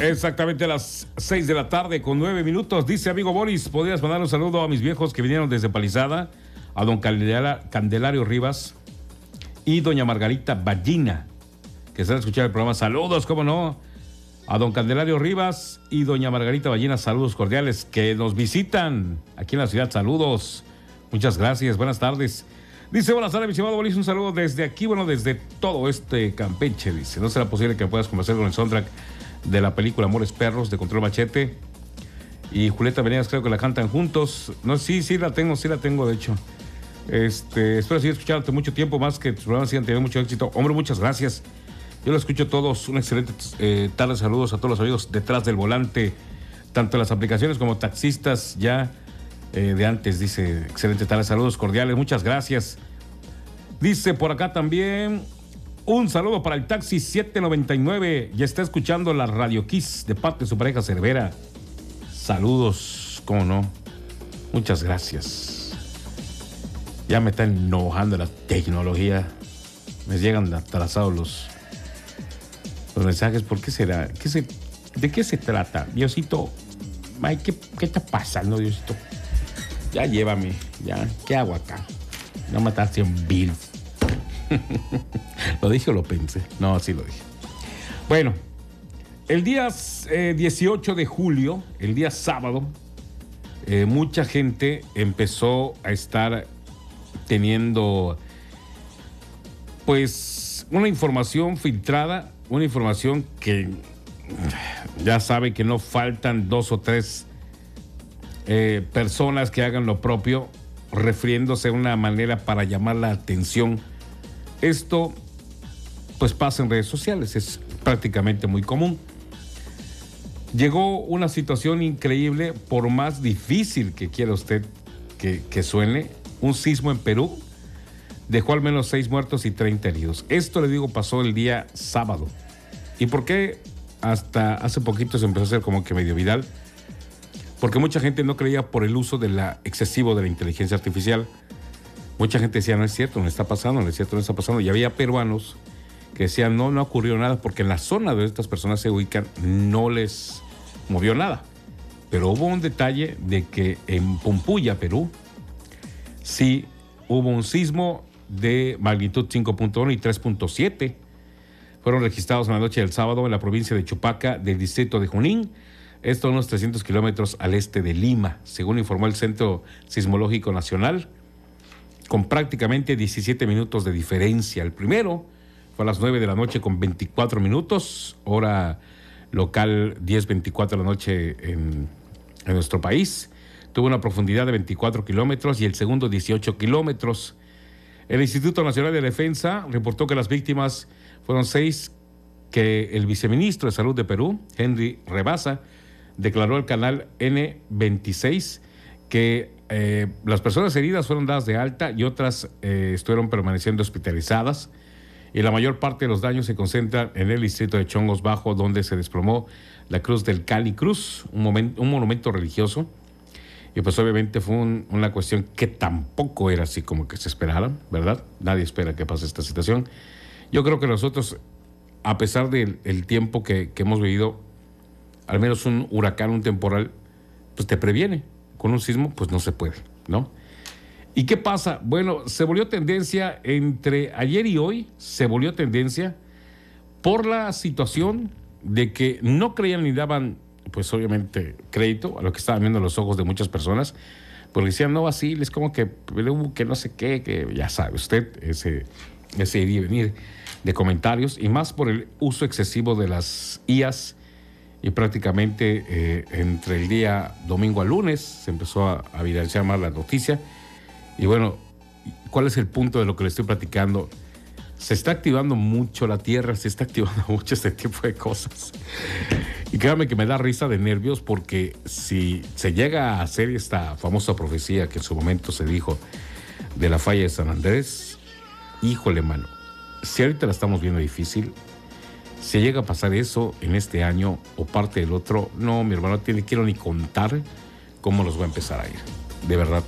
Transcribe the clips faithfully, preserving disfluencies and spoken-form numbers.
Exactamente a las seis de la tarde con nueve minutos. Dice amigo Boris, ¿podrías mandar un saludo a mis viejos que vinieron desde Palizada? A don Candelario Rivas y doña Margarita Ballina, que están a escuchar el programa. Saludos, cómo no. A don Candelario Rivas y doña Margarita Ballina, saludos cordiales, que nos visitan aquí en la ciudad. Saludos, muchas gracias, buenas tardes. Dice, buenas tardes, mi estimado Boris, un saludo desde aquí, bueno, desde todo este Campeche, dice. ¿No será posible que puedas conversar con el soundtrack de la película Amores Perros de Control Machete? Y Julieta Venegas, creo que la cantan juntos. No, sí, sí la tengo, sí la tengo, de hecho. Este, espero seguir escuchándote mucho tiempo más, que tus programas sigan teniendo mucho éxito. Hombre, muchas gracias. Yo lo escucho todos. Un excelente eh, tarde. Saludos a todos los amigos detrás del volante, tanto en las aplicaciones como taxistas ya eh, de antes. Dice, excelente tarde. Saludos cordiales. Muchas gracias. Dice por acá también, un saludo para el taxi siete noventa y nueve. Ya está escuchando la Radio Kiss de parte de su pareja Cervera. Saludos, cómo no. Muchas gracias. Ya me está enojando la tecnología. Me llegan atrasados los, los mensajes. ¿Por qué será? ¿Qué se, ¿De qué se trata? Diosito, ay, ¿qué, ¿qué está pasando, Diosito? Ya llévame, ya. ¿Qué hago acá? No mataste a un Bill. ¿Lo dije o lo pensé? No, sí lo dije. Bueno, el día eh, dieciocho de julio, el día sábado, eh, mucha gente empezó a estar teniendo, pues, una información filtrada, una información que ya sabe que no faltan dos o tres eh, personas que hagan lo propio, refiriéndose a una manera para llamar la atención. Esto, pues, pasa en redes sociales, es prácticamente muy común. Llegó una situación increíble, por más difícil que quiera usted que, que suene. Un sismo en Perú dejó al menos seis muertos y treinta heridos. Esto, le digo, pasó el día sábado. ¿Y por qué hasta hace poquito se empezó a hacer como que medio viral? Porque mucha gente no creía por el uso de la, excesivo de la inteligencia artificial. Mucha gente decía, no es cierto, no está pasando, no es cierto, no está pasando. Y había peruanos que decían, no, no ocurrió nada, porque en la zona donde estas personas se ubican no les movió nada. Pero hubo un detalle de que en Pompuya, Perú, sí hubo un sismo de magnitud cinco punto uno y tres punto siete. Fueron registrados en la noche del sábado en la provincia de Chupaca, del distrito de Junín. Esto a unos trescientos kilómetros al este de Lima, según informó el Centro Sismológico Nacional, con prácticamente diecisiete minutos de diferencia. El primero fue a las nueve de la noche con veinticuatro minutos, hora local diez veinticuatro de la noche en, en nuestro país. Tuvo una profundidad de veinticuatro kilómetros y el segundo dieciocho kilómetros. El Instituto Nacional de Defensa reportó que las víctimas fueron seis, que el viceministro de Salud de Perú, Henry Rebasa, declaró al canal N veintiséis que eh, las personas heridas fueron dadas de alta y otras eh, estuvieron permaneciendo hospitalizadas, y la mayor parte de los daños se concentran en el distrito de Chongos Bajo, donde se desplomó la cruz del Cali Cruz, un, momento, un monumento religioso. Y pues obviamente fue un, una cuestión que tampoco era así como que se esperara, ¿verdad? Nadie espera que pase esta situación. Yo creo que nosotros, a pesar del el tiempo que, que hemos vivido, al menos un huracán, un temporal, pues te previene. Con un sismo, pues no se puede, ¿no? ¿Y qué pasa? Bueno, se volvió tendencia entre ayer y hoy, se volvió tendencia por la situación de que no creían ni daban, pues obviamente, crédito a lo que estaban viendo los ojos de muchas personas, porque decían, no, así, es como que, que no sé qué, que ya sabe usted, ese, ese ir y venir de comentarios, y más por el uso excesivo de las I As. Y prácticamente eh, entre el día domingo al lunes se empezó a, a viralizar más la noticia. Y bueno, ¿cuál es el punto de lo que le estoy platicando? Se está activando mucho la Tierra, se está activando mucho este tipo de cosas. Y créanme que me da risa de nervios, porque si se llega a hacer esta famosa profecía que en su momento se dijo de la falla de San Andrés, híjole, mano, si ahorita la estamos viendo difícil, si llega a pasar eso en este año o parte del otro, no, mi hermano, no quiero ni contar cómo nos va a empezar a ir, de verdad.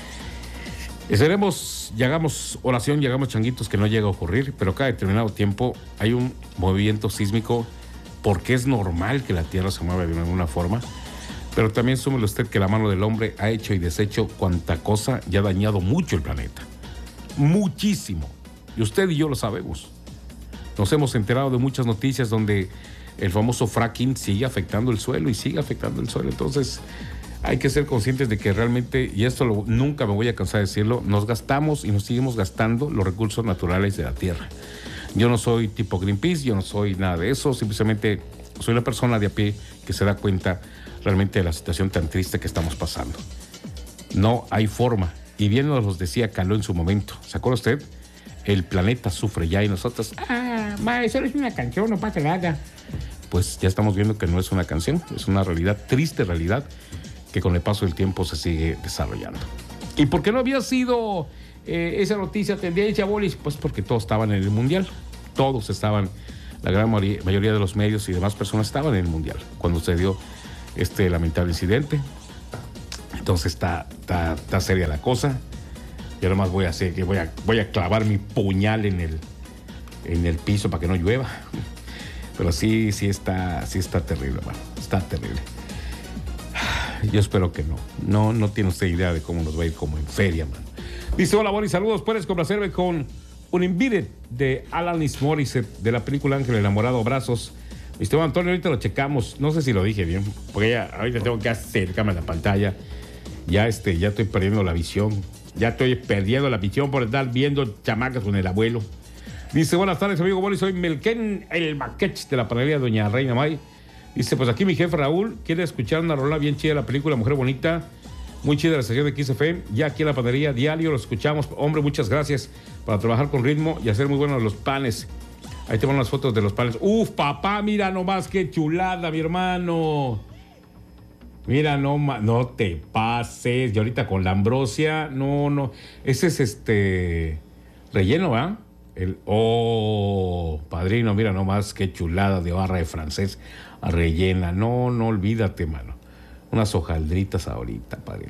Esperemos, y hagamos oración, y hagamos changuitos que no llegue a ocurrir, pero cada determinado tiempo hay un movimiento sísmico porque es normal que la Tierra se mueva de alguna forma, pero también súmele usted que la mano del hombre ha hecho y deshecho cuanta cosa y ha dañado mucho el planeta. Muchísimo. Y usted y yo lo sabemos. Nos hemos enterado de muchas noticias donde el famoso fracking sigue afectando el suelo y sigue afectando el suelo. Entonces, hay que ser conscientes de que realmente, y esto lo, nunca me voy a cansar de decirlo, nos gastamos y nos seguimos gastando los recursos naturales de la Tierra. Yo no soy tipo Greenpeace, yo no soy nada de eso, simplemente soy una persona de a pie que se da cuenta realmente de la situación tan triste que estamos pasando. No hay forma. Y bien nos los decía Caló en su momento. ¿Se acuerda usted? El planeta sufre ya y nosotros, ah, ma, eso es una canción, no pasa nada. Pues ya estamos viendo que no es una canción, es una realidad, triste realidad, que con el paso del tiempo se sigue desarrollando. ¿Y por qué no había sido eh, esa noticia tendencia, Bolis? Pues porque todos estaban en el Mundial. Todos estaban, la gran mayoría de los medios y demás personas estaban en el Mundial cuando se dio este lamentable incidente. Entonces está, está, está seria la cosa. Yo nomás voy a hacer que voy a, voy a clavar mi puñal en el, en el piso para que no llueva. Pero sí, sí está, sí está terrible, hermano. Está terrible. Yo espero que no. No, no tiene usted idea de cómo nos va a ir como en feria, man. Dice, hola, Boris, saludos. Puedes complacerme con un Invited de Alanis Morissette de la película Ángel Enamorado, Brazos. Mi estimado Antonio, ahorita lo checamos. No sé si lo dije bien, porque ya ahorita tengo que acercarme a la pantalla. Ya, este, ya estoy perdiendo la visión. Ya estoy perdiendo la visión por estar viendo chamacas con el abuelo. Dice, buenas tardes, amigo Boris. Soy Melquén, el Baquech de la panadería Doña Reina May. Dice, pues aquí mi jefe Raúl quiere escuchar una rola bien chida de la película Mujer Bonita. Muy chida la sección de Kiss F M. Ya aquí en la panadería diario lo escuchamos. Hombre, muchas gracias para trabajar con ritmo y hacer muy buenos los panes. Ahí te van las fotos de los panes. Uf, papá, mira nomás qué chulada, mi hermano. Mira, no, no te pases. Y ahorita con la ambrosia, no, no. Ese es este relleno, ¿va? El, oh, padrino, mira nomás qué chulada de barra de francés rellena. No, no olvídate, mano. Unas hojaldritas ahorita, padrino.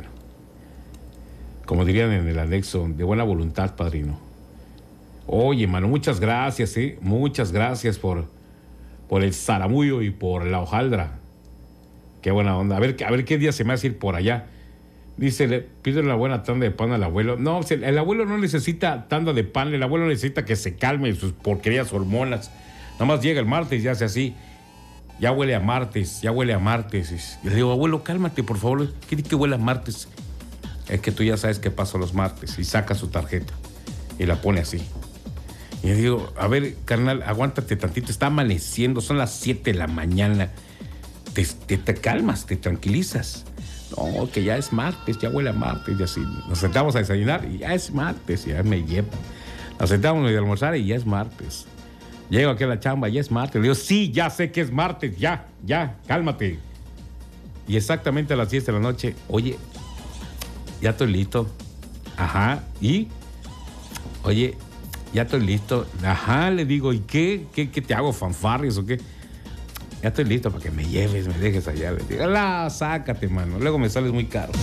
Como dirían en el anexo, de buena voluntad, padrino. Oye, mano, muchas gracias, ¿eh? Muchas gracias por, por el zaramullo y por la hojaldra. Qué buena onda. A ver, a ver qué día se me hace ir por allá. Dice, le pide una buena tanda de pan al abuelo. No, el abuelo no necesita tanda de pan. El abuelo necesita que se calme sus porquerías hormonas. Nada más llega el martes y hace así. Ya huele a martes, ya huele a martes. Y le digo, abuelo, cálmate, por favor. ¿Qué dice que huele a martes? Es que tú ya sabes qué pasa los martes. Y saca su tarjeta y la pone así. Y le digo, a ver, carnal, aguántate tantito. Está amaneciendo, son las siete de la mañana. Te, te, te calmas, te tranquilizas. No, que ya es martes, ya huele a martes. Y así nos sentamos a desayunar y ya es martes. Y ya me lleva. Nos sentamos a almorzar y ya es martes. Llego aquí a la chamba, ya es martes. Le digo, sí, ya sé que es martes, ya, ya, cálmate. Y exactamente a las diez de la noche, oye, ya estoy listo. Ajá, y, oye, ya estoy listo. Ajá, le digo, ¿y qué? ¿Qué, qué te hago, fanfarrios o qué? Ya estoy listo para que me lleves, me dejes allá. Le digo, la, sácate, mano. Luego me sales muy caro.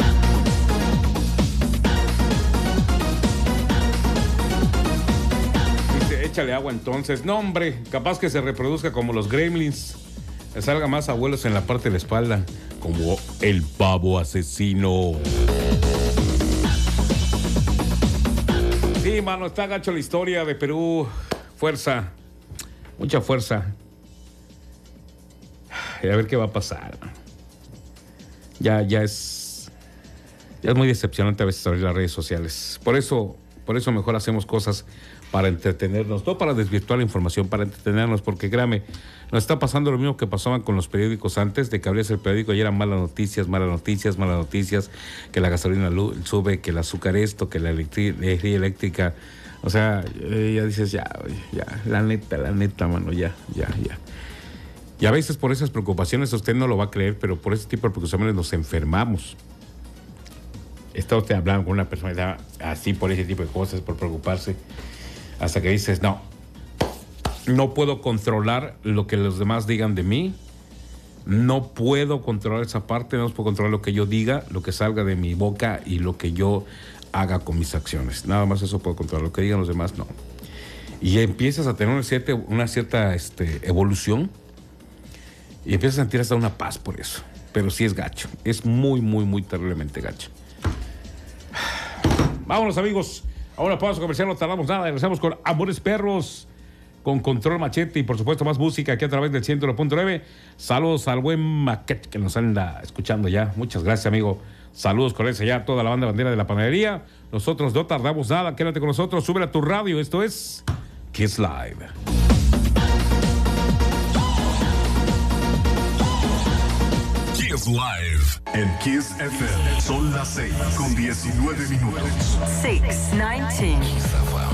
Dice, échale agua entonces. No, hombre, capaz que se reproduzca como los gremlins. Le salga más abuelos en la parte de la espalda. Como el pavo asesino. Sí, mano, está gacho la historia de Perú. Fuerza. Mucha fuerza. A ver qué va a pasar. Ya, ya es, ya es muy decepcionante a veces abrir las redes sociales. Por eso, por eso mejor hacemos cosas para entretenernos, no para desvirtuar la información, para entretenernos, porque créame, nos está pasando lo mismo que pasaban con los periódicos antes, de que abrías el periódico y eran malas noticias, malas noticias, malas noticias, que la gasolina sube, que el azúcar esto, que la energía eléctrica, o sea, ya dices, ya, ya, la neta, la neta, mano, ya, ya, ya. Y a veces por esas preocupaciones, usted no lo va a creer, pero por ese tipo de preocupaciones nos enfermamos. Está usted hablando con una persona así por ese tipo de cosas, por preocuparse, hasta que dices, no, no puedo controlar lo que los demás digan de mí, no puedo controlar esa parte, no puedo controlar lo que yo diga, lo que salga de mi boca y lo que yo haga con mis acciones. Nada más eso puedo controlar, lo que digan los demás, no. Y empiezas a tener una cierta, una cierta este, evolución. Y empiezas a sentir hasta una paz por eso. Pero sí es gacho. Es muy, muy, muy terriblemente gacho. Vámonos, amigos. Ahora pausa comercial, no tardamos nada. Regresamos con Amores Perros, con Control Machete y, por supuesto, más música aquí a través del ciento uno punto nueve. Saludos al buen Maquet que nos anda escuchando ya. Muchas gracias, amigo. Saludos con ese ya, toda la banda bandera de la panadería. Nosotros no tardamos nada. Quédate con nosotros. Sube a tu radio. Esto es Kiss Live. Kiss Live en Kiss F M. Son las seis con diecinueve minutos. six nineteen.